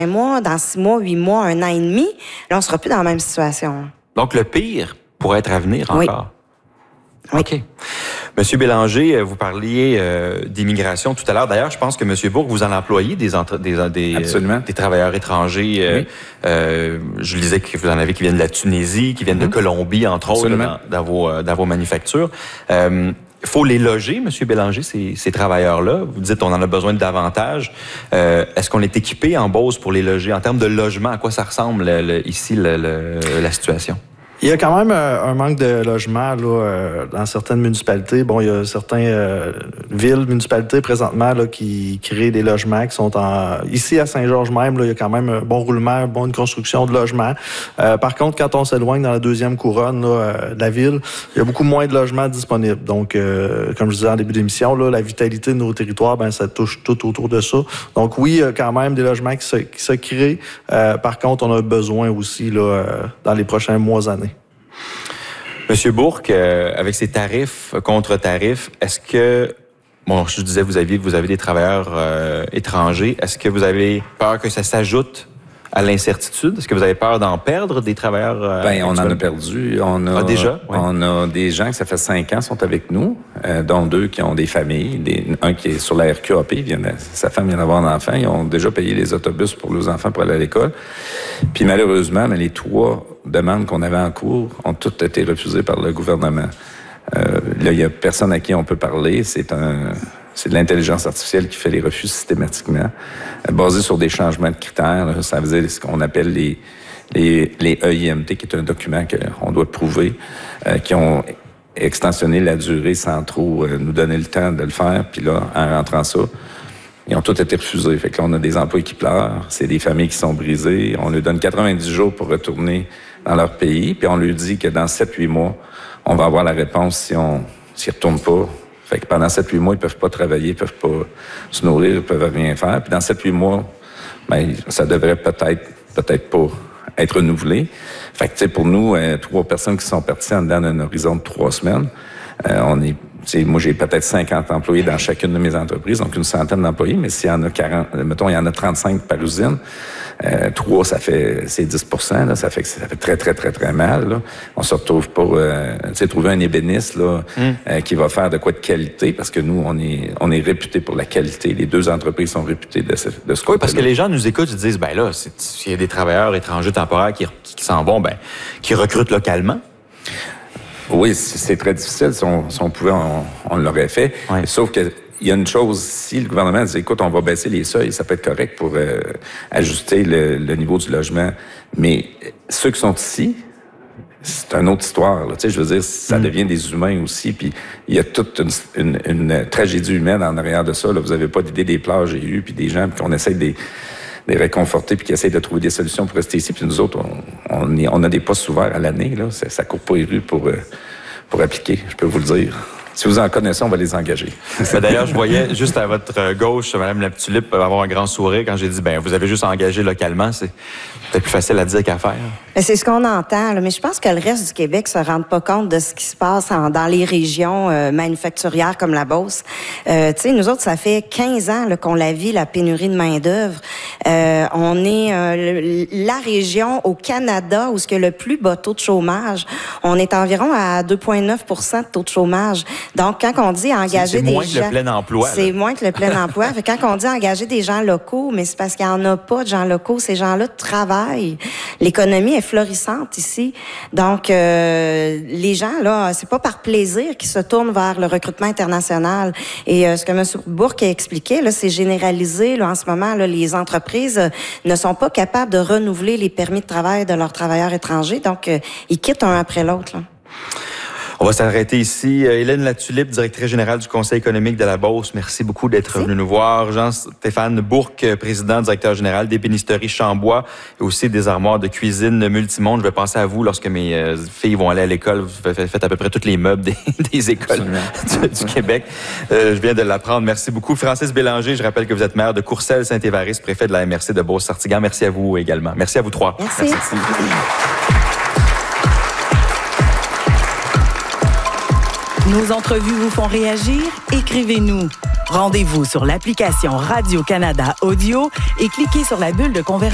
mois, dans 6 mois, 8 mois, 1 an et demi, là, on sera plus dans la même situation. Donc, le pire pourrait être à venir encore. Oui. OK. Monsieur Bélanger, vous parliez d'immigration tout à l'heure. D'ailleurs, je pense que Monsieur Bourque, vous en employez des travailleurs étrangers. Je lisais que vous en avez qui viennent de la Tunisie, qui viennent de Colombie, entre autres, dans vos manufactures. Il faut les loger, Monsieur Bélanger, ces travailleurs-là. Vous dites on en a besoin de davantage. Est-ce qu'on est équipé en Beauce pour les loger? En termes de logement, à quoi ça ressemble ici la situation? Il y a quand même un manque de logement là, dans certaines municipalités. Bon, il y a certaines villes, municipalités présentement là, qui créent des logements qui sont ici à Saint-Georges même, là, il y a quand même un bon roulement, bonne construction de logements. Par contre, quand on s'éloigne dans la deuxième couronne là, de la ville, il y a beaucoup moins de logements disponibles. Donc, comme je disais en début d'émission, là, la vitalité de nos territoires, ça touche tout autour de ça. Donc oui, il y a quand même des logements qui se créent. Par contre, on a besoin aussi là, dans les prochains mois, années. Monsieur Bourque, avec ces tarifs, contre-tarifs, est-ce que, je disais, vous avez des travailleurs étrangers, est-ce que vous avez peur que ça s'ajoute à l'incertitude? Est-ce que vous avez peur d'en perdre des travailleurs? On en a perdu. On a des gens que ça fait 5 ans sont avec nous, dont 2 qui ont des familles. Un qui est sur la RQAP, sa femme vient d'avoir un enfant. Ils ont déjà payé les autobus pour leurs enfants pour aller à l'école. Puis malheureusement, les 3 demandes qu'on avait en cours ont toutes été refusées par le gouvernement. Là, il n'y a personne à qui on peut parler. C'est de l'intelligence artificielle qui fait les refus systématiquement, basé sur des changements de critères. Là, ça veut dire ce qu'on appelle les EIMT, qui est un document qu'on doit prouver, qui ont extensionné la durée sans trop nous donner le temps de le faire. Puis là, en rentrant ça, ils ont tous été refusés. Fait que là, on a des emplois qui pleurent, c'est des familles qui sont brisées. On leur donne 90 jours pour retourner dans leur pays, puis on leur dit que dans 7-8 mois, on va avoir la réponse s'ils ne retournent pas. Fait que pendant 7-8 mois, ils peuvent pas travailler, ils peuvent pas se nourrir, ils peuvent rien faire. Puis dans 7-8 mois, ça devrait peut-être pas être renouvelé. Fait que, pour nous, 3 personnes qui sont parties en dedans d'un horizon de 3 semaines, moi, j'ai peut-être 50 employés dans chacune de mes entreprises, donc une centaine d'employés, mais s'il y en a 40, mettons, il y en a 35 par usine, 3, c'est 10%, là, ça fait très, très, très, très mal, là. On se retrouve pour, trouver un ébéniste, là, qui va faire de quoi de qualité, parce que nous, on est réputés pour la qualité. Les 2 entreprises sont réputées de ce côté-là. Oui, parce que les gens nous écoutent, ils disent, s'il y a des travailleurs étrangers temporaires qui s'en vont, qui recrutent localement. Oui, c'est très difficile. Si on pouvait, on l'aurait fait. Ouais. Sauf que il y a une chose, si le gouvernement dit, écoute, on va baisser les seuils, ça peut être correct pour ajuster le niveau du logement. Mais ceux qui sont ici, c'est une autre histoire. Là. Je veux dire, ça devient des humains aussi. Puis il y a toute une tragédie humaine en arrière de ça. Là. Vous avez pas d'idée des pleurs j'ai eu, puis des gens qu'on essaie de les réconforter puis qui essayent de trouver des solutions pour rester ici. Puis nous autres, on a des postes ouverts à l'année. Là. Ça court pas les rues pour appliquer, je peux vous le dire. Si vous en connaissez, on va les engager. D'ailleurs, je voyais juste à votre gauche, Mme Laptulippe, avoir un grand sourire quand j'ai dit, vous avez juste engagé localement. C'est peut-être plus facile à dire qu'à faire. C'est ce qu'on entend, là. Mais je pense que le reste du Québec se rend pas compte de ce qui se passe dans les régions manufacturières comme la Beauce. Nous autres, ça fait 15 ans là, qu'on la vit, la pénurie de main-d'œuvre. On est la région au Canada où il y a le plus bas taux de chômage. On est environ à 2,9% de taux de chômage. Donc, quand on dit engager des gens... C'est moins que le plein emploi. C'est moins que le plein emploi. Quand on dit engager des gens locaux, mais c'est parce qu'il n'y en a pas de gens locaux. Ces gens-là travaillent. L'économie est florissante ici. Donc, les gens, là, c'est pas par plaisir qu'ils se tournent vers le recrutement international. Et ce que M. Bourque a expliqué, là, c'est généralisé. Là, en ce moment, là, les entreprises ne sont pas capables de renouveler les permis de travail de leurs travailleurs étrangers. Donc, ils quittent un après l'autre, là. On va s'arrêter ici. Hélène Latulippe, directrice générale du Conseil économique de la Beauce, merci beaucoup d'être venue nous voir. Jean-Stéphane Bourque, président, directeur général d'Ébénisterie Chambois et aussi des armoires de cuisine Multimonde. Je vais penser à vous lorsque mes filles vont aller à l'école. Vous faites à peu près tous les meubles des écoles du Québec. Je viens de l'apprendre. Merci beaucoup. Francis Bélanger, je rappelle que vous êtes maire de Courcelles-Saint-Évariste, préfet de la MRC de Beauce-Sartiguan. Merci à vous également. Merci à vous 3. Merci. Nos entrevues vous font réagir? Écrivez-nous. Rendez-vous sur l'application Radio-Canada Audio et cliquez sur la bulle de conversation.